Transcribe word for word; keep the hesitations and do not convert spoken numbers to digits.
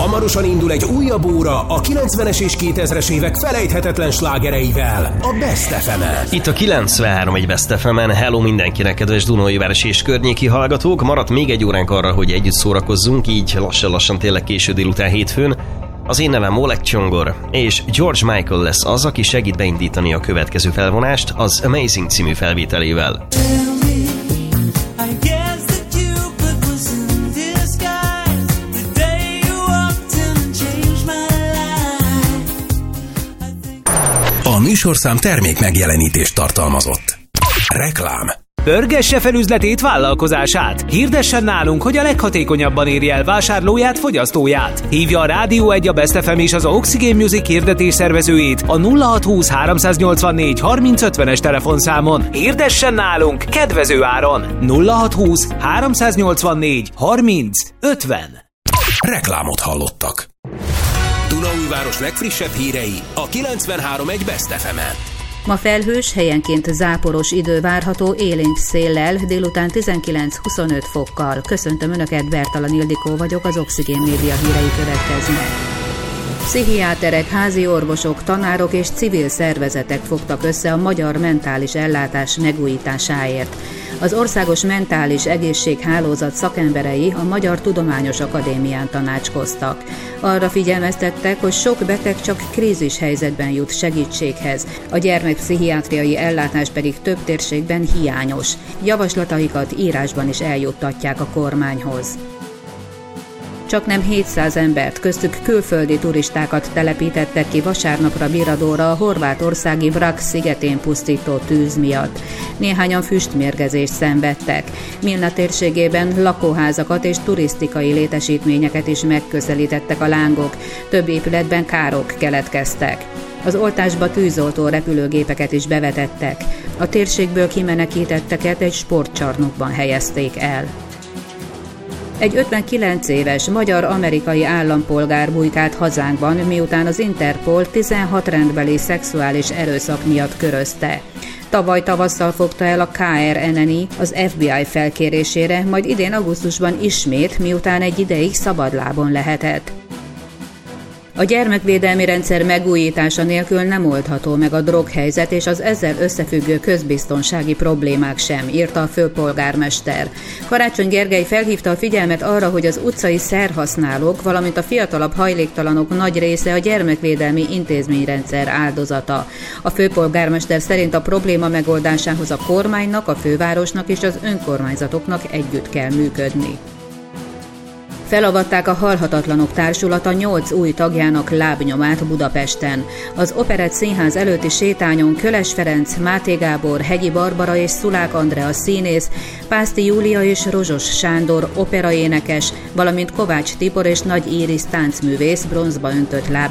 Hamarosan indul egy újabb óra a kilencvenes és kétezres évek felejthetetlen slágereivel, a Best ef emen. Itt a kilencvenhárom egy Best ef emen. Hello mindenkinek, kedves Dunaújváros és környéki hallgatók. Maradt még egy óránk arra, hogy együtt szórakozzunk, így lassan-lassan tényleg késő délután hétfőn. Az én nevem Oleg Csongor, és George Michael lesz az, aki segít beindítani a következő felvonást az Amazing című felvételével. A műsorszám termék megjelenítést tartalmazott. Reklám. Pörgesse fel üzletét, vállalkozását. Hirdessen nálunk, hogy a leghatékonyabban érje el vásárlóját, fogyasztóját. Hívja a Rádió egy, a Best ef em és az Oxygen Music hirdetés szervezőjét a nulla hat húsz háromszáznyolcvannégy harminc ötvenes telefonszámon. Hirdessen nálunk kedvező áron. nulla hat húsz háromszáznyolcvannégy harminc ötven. Reklámot hallottak. Dunaújváros legfrissebb hírei a kilencvenhárom egy Best ef emen. Ma felhős, helyenként záporos idő várható, élénk széllel, délután tizenkilenc-huszonöt fokkal. Köszöntöm Önöket, Bertalan Ildikó vagyok, az Oxygen Média hírei következnek. Pszichiáterek, házi orvosok, tanárok és civil szervezetek fogtak össze a magyar mentális ellátás megújításáért. Az Országos Mentális Egészséghálózat szakemberei a Magyar Tudományos Akadémián tanácskoztak. Arra figyelmeztettek, hogy sok beteg csak krízis helyzetben jut segítséghez, a gyermekpszichiátriai ellátás pedig több térségben hiányos. Javaslataikat írásban is eljuttatják a kormányhoz. Csaknem hétszáz embert, köztük külföldi turistákat telepítettek ki vasárnapra Miradóra a horvátországi Brač szigetén pusztító tűz miatt. Néhányan füstmérgezést szenvedtek. Milna térségében lakóházakat és turisztikai létesítményeket is megközelítettek a lángok. Több épületben károk keletkeztek. Az oltásba tűzoltó repülőgépeket is bevetettek. A térségből kimenekítetteket egy sportcsarnokban helyezték el. Egy ötvenkilenc éves magyar-amerikai állampolgár bujkált hazánkban, miután az Interpol tizenhat rendbeli szexuális erőszak miatt körözte. Tavaly tavasszal fogta el a ká er en en i az ef bé i felkérésére, majd idén augusztusban ismét, miután egy ideig szabadlábon lehetett. A gyermekvédelmi rendszer megújítása nélkül nem oldható meg a droghelyzet és az ezzel összefüggő közbiztonsági problémák sem, írta a főpolgármester. Karácsony Gergely felhívta a figyelmet arra, hogy az utcai szerhasználók, valamint a fiatalabb hajléktalanok nagy része a gyermekvédelmi intézményrendszer áldozata. A főpolgármester szerint a probléma megoldásához a kormánynak, a fővárosnak és az önkormányzatoknak együtt kell működni. Felavatták a Halhatatlanok Társulata nyolc új tagjának lábnyomát Budapesten. Az Operett Színház előtti sétányon Köles Ferenc, Máté Gábor, Hegyi Barbara és Szulák Andrea színész, Pászti Júlia és Rozsos Sándor operaénekes, valamint Kovács Tibor és Nagy Íris táncművész bronzba öntött láb